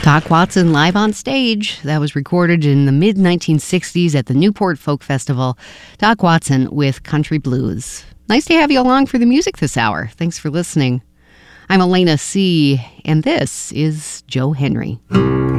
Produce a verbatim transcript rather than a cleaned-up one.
Doc Watson live on stage. That was recorded in the mid nineteen sixties at the Newport Folk Festival. Doc Watson with Country Blues. Nice to have you along for the music this hour. Thanks for listening. I'm Elena C., and this is Joe Henry.